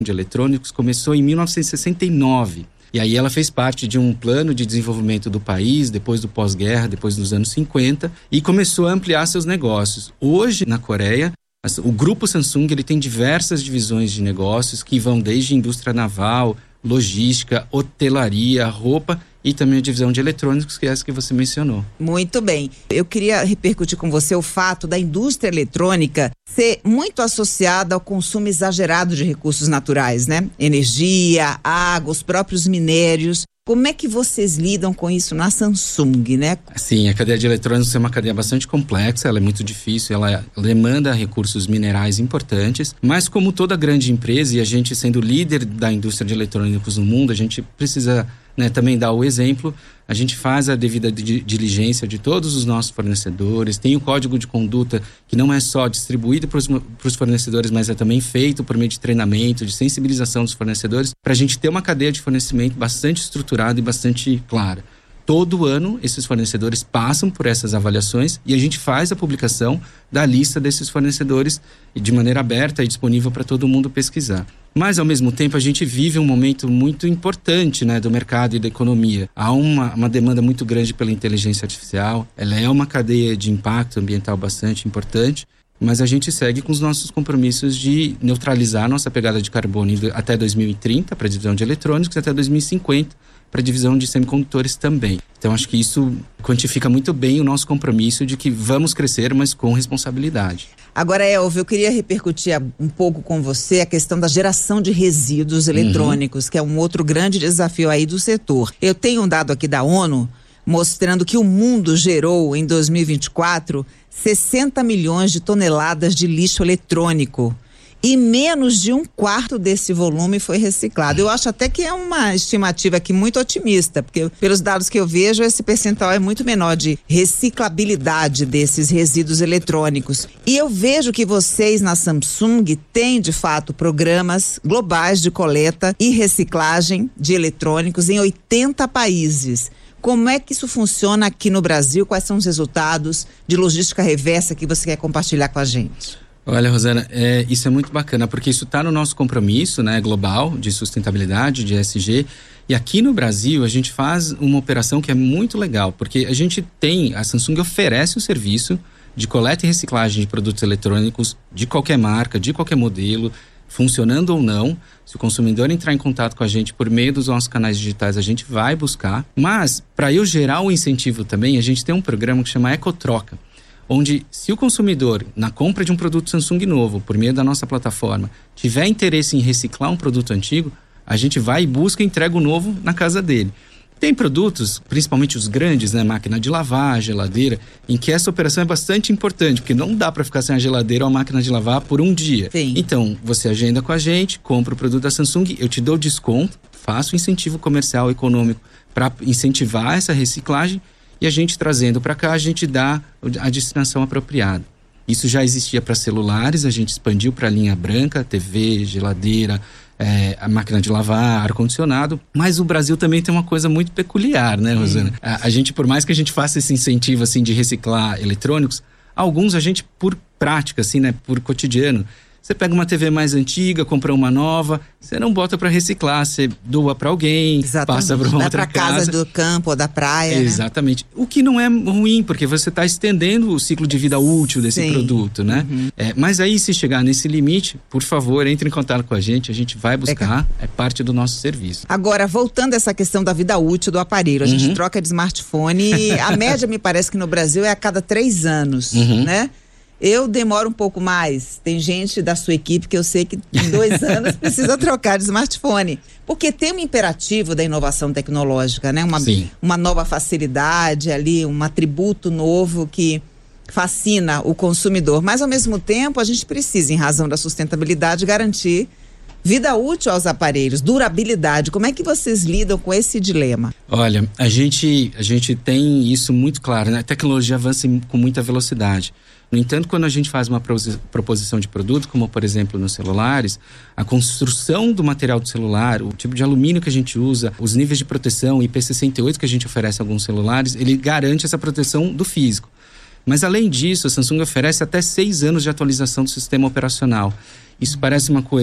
de eletrônicos começou em 1969. E aí ela fez parte de um plano de desenvolvimento do país, depois do pós-guerra, depois dos anos 50, e começou a ampliar seus negócios. Hoje, na Coreia, o grupo Samsung ele tem diversas divisões de negócios que vão desde indústria naval, logística, hotelaria, roupa e também a divisão de eletrônicos, que é essa que você mencionou. Muito bem. Eu queria repercutir com você o fato da indústria eletrônica ser muito associada ao consumo exagerado de recursos naturais, né? Energia, água, os próprios minérios. Como é que vocês lidam com isso na Samsung, né? Sim, a cadeia de eletrônicos é uma cadeia bastante complexa, ela é muito difícil, ela demanda recursos minerais importantes, mas como toda grande empresa, e a gente sendo líder da indústria de eletrônicos no mundo, a gente precisa também dar o exemplo. A gente faz a devida diligência de todos os nossos fornecedores, tem o código de conduta que não é só distribuído para os fornecedores, mas é também feito por meio de treinamento, de sensibilização dos fornecedores, para a gente ter uma cadeia de fornecimento bastante estruturada e bastante clara. Todo ano, esses fornecedores passam por essas avaliações e a gente faz a publicação da lista desses fornecedores de maneira aberta e disponível para todo mundo pesquisar. Mas, ao mesmo tempo, a gente vive um momento muito importante, do mercado e da economia. Há uma demanda muito grande pela inteligência artificial, ela é uma cadeia de impacto ambiental bastante importante, mas a gente segue com os nossos compromissos de neutralizar nossa pegada de carbono até 2030 para a divisão de eletrônicos e até 2050 para a divisão de semicondutores também. Então, acho que isso quantifica muito bem o nosso compromisso de que vamos crescer, mas com responsabilidade. Agora, Elvio, eu queria repercutir um pouco com você a questão da geração de resíduos eletrônicos, que é um outro grande desafio aí do setor. Eu tenho um dado aqui da ONU mostrando que o mundo gerou, em 2024, 60 milhões de toneladas de lixo eletrônico. E menos de 1/4 desse volume foi reciclado. Eu acho até que é uma estimativa aqui muito otimista, porque pelos dados que eu vejo, esse percentual é muito menor de reciclabilidade desses resíduos eletrônicos. E eu vejo que vocês na Samsung têm, de fato, programas globais de coleta e reciclagem de eletrônicos em 80 países. Como é que isso funciona aqui no Brasil? Quais são os resultados de logística reversa que você quer compartilhar com a gente? Olha, Rosana, isso é muito bacana, porque isso está no nosso compromisso global de sustentabilidade, de ESG. E aqui no Brasil, a gente faz uma operação que é muito legal, porque a Samsung oferece o serviço de coleta e reciclagem de produtos eletrônicos de qualquer marca, de qualquer modelo, funcionando ou não. Se o consumidor entrar em contato com a gente por meio dos nossos canais digitais, a gente vai buscar. Mas, para eu gerar o incentivo também, a gente tem um programa que chama Ecotroca, onde, se o consumidor, na compra de um produto Samsung novo, por meio da nossa plataforma, tiver interesse em reciclar um produto antigo, a gente vai e busca e entrega o novo na casa dele. Tem produtos, principalmente os grandes, máquina de lavar, geladeira, em que essa operação é bastante importante, porque não dá para ficar sem a geladeira ou a máquina de lavar por um dia. Sim. Então, você agenda com a gente, compra o produto da Samsung, eu te dou desconto, faço incentivo comercial e econômico para incentivar essa reciclagem, e a gente trazendo para cá, a gente dá a destinação apropriada. Isso já existia para celulares, a gente expandiu para a linha branca, TV, geladeira, a máquina de lavar, ar-condicionado. Mas o Brasil também tem uma coisa muito peculiar, Rosana? A gente, por mais que a gente faça esse incentivo assim, de reciclar eletrônicos, alguns a gente, por prática, assim, por cotidiano, você pega uma TV mais antiga, compra uma nova, você não bota para reciclar, você doa para alguém, exatamente, passa para uma outra casa do campo ou da praia. Exatamente. O que não é ruim, porque você está estendendo o ciclo de vida útil desse produto, Uhum. Mas aí, se chegar nesse limite, por favor, entre em contato com a gente vai buscar, é parte do nosso serviço. Agora, voltando a essa questão da vida útil do aparelho, a gente troca de smartphone e a média me parece que no Brasil é a cada 3 anos, né? Eu demoro um pouco mais. Tem gente da sua equipe que eu sei que em 2 anos precisa trocar de smartphone. Porque tem um imperativo da inovação tecnológica, né? Uma nova facilidade ali, um atributo novo que fascina o consumidor. Mas, ao mesmo tempo, a gente precisa, em razão da sustentabilidade, garantir vida útil aos aparelhos, durabilidade. Como é que vocês lidam com esse dilema? Olha, a gente tem isso muito claro, A tecnologia avança com muita velocidade. No entanto, quando a gente faz uma proposição de produto, como por exemplo nos celulares, a construção do material do celular, o tipo de alumínio que a gente usa, os níveis de proteção, IP68 que a gente oferece a alguns celulares, ele garante essa proteção do físico. Mas além disso, a Samsung oferece até 6 anos de atualização do sistema operacional. Isso parece uma coisa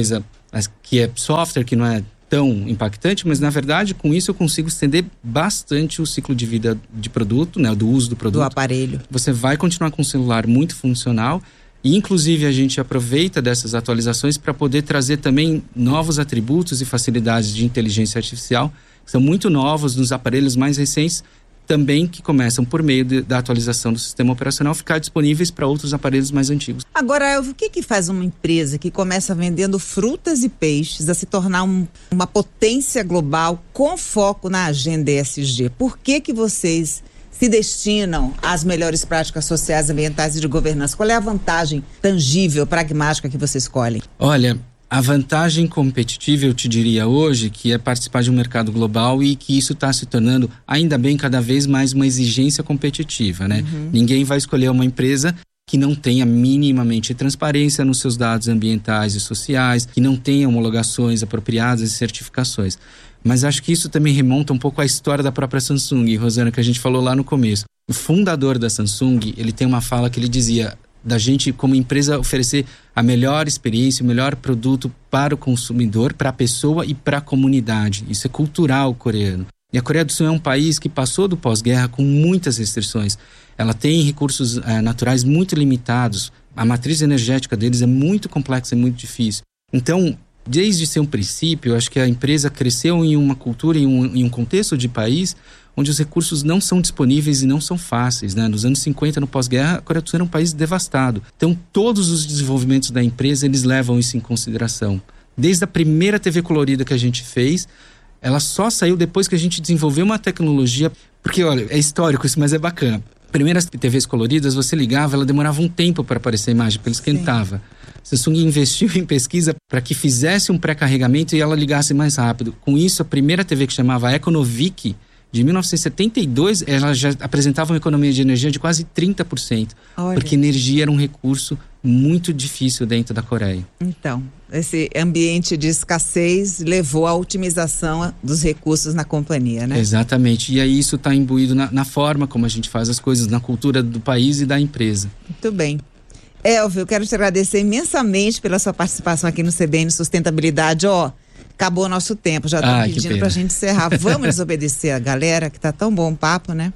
que é software, que não é tão impactante, mas na verdade com isso eu consigo estender bastante o ciclo de vida de produto, né, do uso do produto. Do aparelho. Você vai continuar com um celular muito funcional e inclusive a gente aproveita dessas atualizações para poder trazer também novos atributos e facilidades de inteligência artificial, que são muito novos nos aparelhos mais recentes, também que começam por meio da atualização do sistema operacional ficar disponíveis para outros aparelhos mais antigos. Agora, Elvio, o que faz uma empresa que começa vendendo frutas e peixes a se tornar uma potência global com foco na agenda ESG? Por que vocês se destinam às melhores práticas sociais, ambientais e de governança? Qual é a vantagem tangível, pragmática que vocês escolhem? Olha, a vantagem competitiva, eu te diria hoje, que é participar de um mercado global e que isso está se tornando, ainda bem, cada vez mais uma exigência competitiva, né? Ninguém vai escolher uma empresa que não tenha minimamente transparência nos seus dados ambientais e sociais, que não tenha homologações apropriadas e certificações. Mas acho que isso também remonta um pouco à história da própria Samsung, Rosana, que a gente falou lá no começo. O fundador da Samsung, ele tem uma fala que ele dizia da gente como empresa oferecer a melhor experiência, o melhor produto para o consumidor, para a pessoa e para a comunidade. Isso é cultural coreano. E a Coreia do Sul é um país que passou do pós-guerra com muitas restrições. Ela tem recursos naturais muito limitados. A matriz energética deles é muito complexa e muito difícil. Então, desde seu princípio, eu acho que a empresa cresceu em uma cultura, em um contexto de país onde os recursos não são disponíveis e não são fáceis, né? Nos anos 50, no pós-guerra, a Coreia do Sul era um país devastado. Então, todos os desenvolvimentos da empresa, eles levam isso em consideração. Desde a primeira TV colorida que a gente fez, ela só saiu depois que a gente desenvolveu uma tecnologia, porque, olha, é histórico isso, mas é bacana. Primeiras TVs coloridas, você ligava, ela demorava um tempo para aparecer a imagem, porque ela esquentava. Sim. Samsung investiu em pesquisa para que fizesse um pré-carregamento e ela ligasse mais rápido. Com isso, a primeira TV que chamava Econovic, de 1972, ela já apresentava uma economia de energia de quase 30%. Olha. Porque energia era um recurso muito difícil dentro da Coreia. Então, esse ambiente de escassez levou à otimização dos recursos na companhia, né? Exatamente. E aí isso está imbuído na forma como a gente faz as coisas, na cultura do país e da empresa. Muito bem. Elvio, eu quero te agradecer imensamente pela sua participação aqui no CBN Sustentabilidade. Acabou o nosso tempo, já estão pedindo pra gente encerrar. Vamos desobedecer a galera, que tá tão bom o papo, né?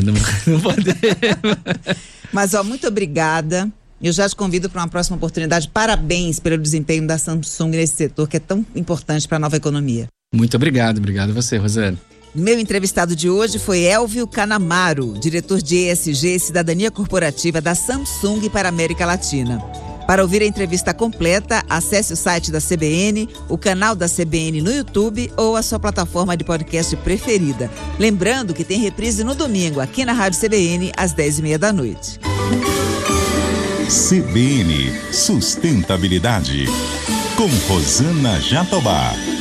Não podemos. Mas, muito obrigada. Eu já te convido para uma próxima oportunidade. Parabéns pelo desempenho da Samsung nesse setor, que é tão importante para a nova economia. Muito obrigado. Obrigado a você, Rosana. Meu entrevistado de hoje foi Elvio Canamaro, diretor de ESG e Cidadania Corporativa da Samsung para a América Latina. Para ouvir a entrevista completa, acesse o site da CBN, o canal da CBN no YouTube ou a sua plataforma de podcast preferida. Lembrando que tem reprise no domingo, aqui na Rádio CBN, às 10h30 da noite. CBN Sustentabilidade, com Rosana Jatobá.